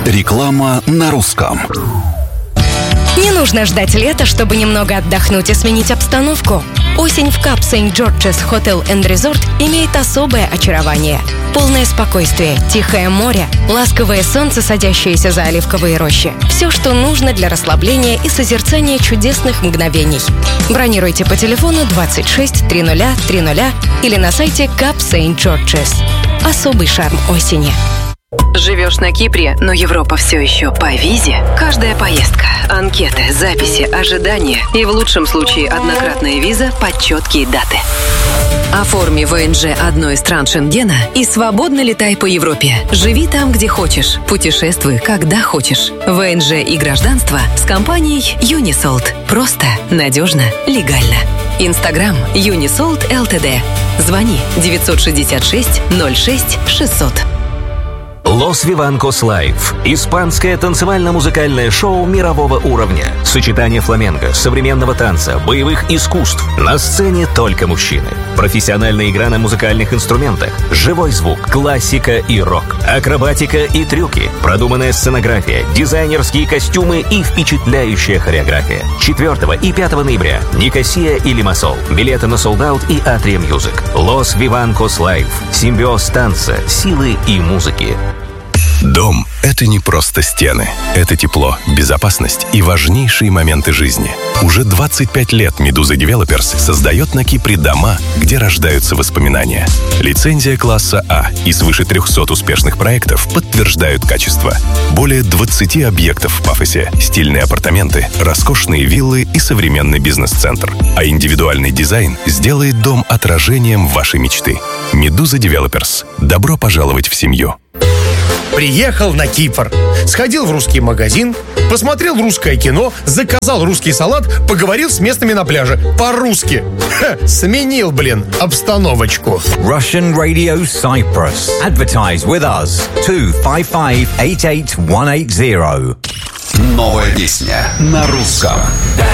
Реклама на русском. Не нужно ждать лета, чтобы немного отдохнуть и сменить обстановку. Осень в Кап Сент-Джорджес Hotel and Resort имеет особое очарование. Полное спокойствие, тихое море, ласковое солнце, садящееся за оливковые рощи. Все, что нужно для расслабления и созерцания чудесных мгновений. Бронируйте по телефону 26 30 30 или на сайте Кап Сент-Джорджес. Особый шарм осени. Живешь на Кипре, но Европа все еще по визе? Каждая поездка, анкеты, записи, ожидания и в лучшем случае однократная виза под четкие даты. Оформи ВНЖ одной из стран Шенгена и свободно летай по Европе. Живи там, где хочешь. Путешествуй, когда хочешь. ВНЖ и гражданство с компанией Unisold. Просто, надежно, легально. Инстаграм Unisold ЛТД. Звони 966 06 600. Los Vivancos Live – испанское танцевально-музыкальное шоу мирового уровня. Сочетание фламенко, современного танца, боевых искусств. На сцене только мужчины. Профессиональная игра на музыкальных инструментах, живой звук, классика и рок, акробатика и трюки, продуманная сценография, дизайнерские костюмы и впечатляющая хореография. 4 и 5 ноября. Никосия и Лимассол. Билеты на Sold Out и Atria Music. Los Vivancos Live. Симбиоз танца, силы и музыки. Дом – это не просто стены. Это тепло, безопасность и важнейшие моменты жизни. Уже 25 лет «Медуза Девелоперс» создает на Кипре дома, где рождаются воспоминания. Лицензия класса А и свыше 300 успешных проектов подтверждают качество. Более 20 объектов в Пафосе, стильные апартаменты, роскошные виллы и современный бизнес-центр. А индивидуальный дизайн сделает дом отражением вашей мечты. «Медуза Девелоперс». Добро пожаловать в семью. Приехал на Кипр, сходил в русский магазин, посмотрел русское кино, заказал русский салат, поговорил с местными на пляже. По-русски. Сменил, обстановочку. Russian Radio Cyprus. Advertise with us. 255-88180. Новая песня на русском.